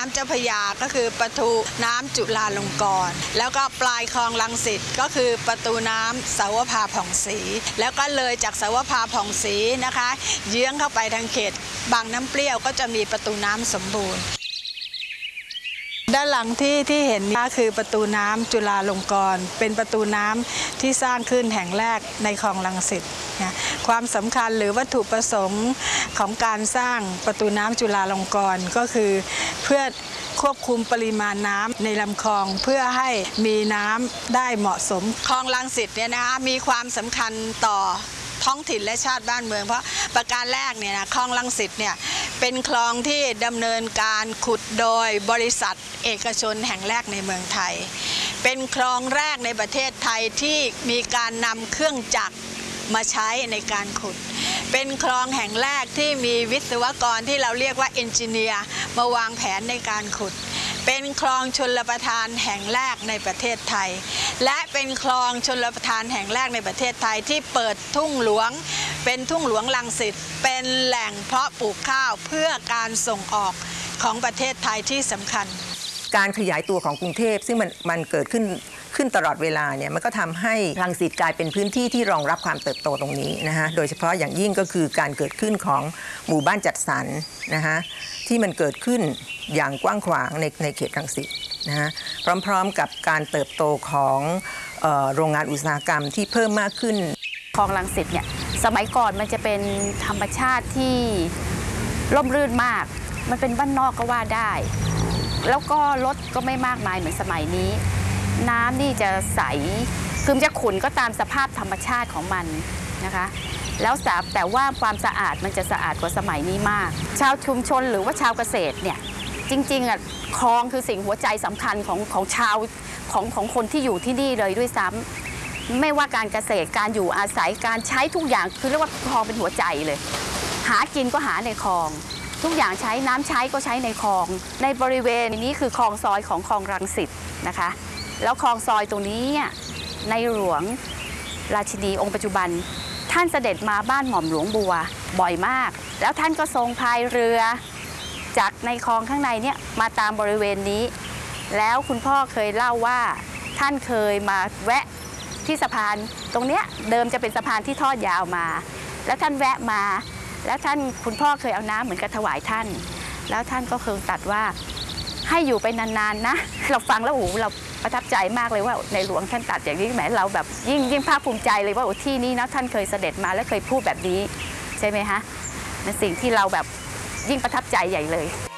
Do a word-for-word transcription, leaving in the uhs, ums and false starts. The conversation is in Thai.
ำเจ้าพระยาก็คือประตูน้ำจุฬาลงกรณ์แล้วก็ปลายคลองรังสิตก็คือประตูน้ำเสาวภาผ่องศรีแล้วก็เลยจากเสาวภาผ่องศรีนะคะเยื้องเข้าไปทางเขตบางน้ำเปรี้ยวก็จะมีประตูน้ำสมบูรณ์ด้านหลังที่ที่เห็นนี่คือประตูน้ำจุฬาลงกรณ์เป็นประตูน้ำที่สร้างขึ้นแห่งแรกในคลองรังสิตนะความสำคัญหรือวัตถุประสงค์ของการสร้างประตูน้ำจุฬาลงกรณ์ก็คือเพื่อควบคุมปริมาณน้ำในลำคลองเพื่อให้มีน้ำได้เหมาะสมคลองรังสิตเนี่ยนะคะมีความสำคัญต่อท้องถิ่นและชาติบ้านเมืองเพราะประการแรกเนี่ยนะคลองรังสิตเนี่ยเป็นคลองที่ดำเนินการขุดโดยบริษัทเอกชนแห่งแรกในเมืองไทยเป็นคลองแรกในประเทศไทยที่มีการนำเครื่องจักรมาใช้ในการขุดเป็นคลองแห่งแรกที่มีวิศวกรที่เราเรียกว่าเอนจิเนียร์มาวางแผนในการขุดเป็นคลองชลประทานแห่งแรกในประเทศไทยและเป็นคลองชลประทานแห่งแรกในประเทศไทยที่เปิดทุ่งหลวงเป็นทุ่งหลวงรังสิตเป็นแหล่งเพาะปลูกข้าวเพื่อการส่งออกของประเทศไทยที่สำคัญการขยายตัวของกรุงเทพซึ่งมันมันเกิดขึ้นขึ้นตลอดเวลาเนี่ยมันก็ทำให้รังสิตกลายเป็นพื้นที่ที่รองรับความเติบโตตรงนี้นะฮะโดยเฉพาะอย่างยิ่งก็คือการเกิดขึ้นของหมู่บ้านจัดสรรนะฮะที่มันเกิดขึ้นอย่างกว้างขวางในในเขตรังสิตนะฮะพร้อมๆกับการเติบโตของเอ่อโรงงานอุตสาหกรรมที่เพิ่มมากขึ้นคลองรังสิตเนี่ยสมัยก่อนมันจะเป็นธรรมชาติที่ร่มรื่นมากมันเป็นบ้านนอกก็ว่าได้แล้วก็รถก็ไม่มากมายเหมือนสมัยนี้น้ำนี่จะใสคือมันจะขุ่นก็ตามสภาพธรรมชาติของมันนะคะแล้วแต่ว่าความสะอาดมันจะสะอาดกว่าสมัยนี้มากชาวชุมชนหรือว่าชาวเกษตรเนี่ยจริงๆอ่ะคลองคือสิ่งหัวใจสำคัญของของชาวของของคนที่อยู่ที่นี่เลยด้วยซ้ำไม่ว่าการเกษตรการอยู่อาศัยการใช้ทุกอย่างคือเรียกว่าคลองเป็นหัวใจเลยหากินก็หาในคลองทุกอย่างใช้น้ำใช้ก็ใช้ในคลองในบริเวณนี้คือคลองซอยของคลองรังสิตนะคะแล้วคลองซอยตรงนี้ในหลวงราชินีองค์ปัจจุบันท่านเสด็จมาบ้านหม่อมหลวงบัวบ่อยมากแล้วท่านก็ทรงพายเรือจากในคลองข้างในเนี่ยมาตามบริเวณนี้แล้วคุณพ่อเคยเล่าว่าท่านเคยมาแวะที่สะพานตรงเนี้ยเดิมจะเป็นสะพานที่ทอดยาวมาแล้วท่านแวะมาแล้วท่านคุณพ่อเคยเอาน้ำเหมือนกับถวายท่านแล้วท่านก็เคยตรัสว่าให้อยู่ไปนานๆนะเราฟังแล้วโอ้โหเราประทับใจมากเลยว่าในหลวงท่านตรัสอย่างนี้แหมเราแบบยิ่งยิ่งภาคภูมิใจเลยว่าโอ้ที่นี้นะท่านเคยเสด็จมาและเคยพูดแบบนี้ใช่ไหมฮะเป็นสิ่งที่เราแบบยิ่งประทับใจใหญ่เลย